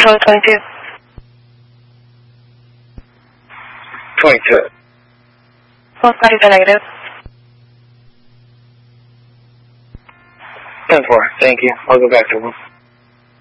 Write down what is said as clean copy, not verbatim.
control 22. 22. False values are negative. 10-4, thank you. I'll go back to 1.